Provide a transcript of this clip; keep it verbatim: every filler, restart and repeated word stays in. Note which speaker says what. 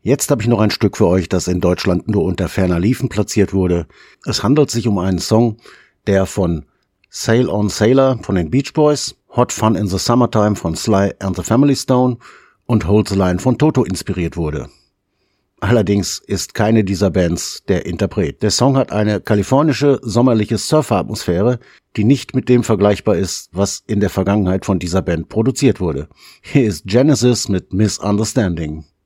Speaker 1: Jetzt habe ich noch ein Stück für euch, das in Deutschland nur unter ferner Liefen platziert wurde. Es handelt sich um einen Song, der von Sail on Sailor von den Beach Boys, Hot Fun in the Summertime von Sly and the Family Stone und Hold the Line von Toto inspiriert wurde. Allerdings ist keine dieser Bands der Interpret. Der Song hat eine kalifornische, sommerliche Surfer-Atmosphäre, die nicht mit dem vergleichbar ist, was in der Vergangenheit von dieser Band produziert wurde. Hier ist Genesis mit Misunderstanding.